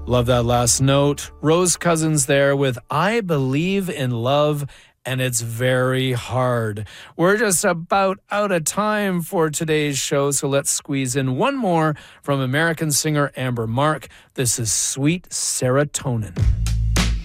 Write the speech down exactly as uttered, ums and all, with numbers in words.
Love that last note. Rose Cousins there with I Believe in Love, and It's Very Hard. We're just about out of time for today's show, so let's squeeze in one more from American singer Amber Mark. This is Sweet Serotonin.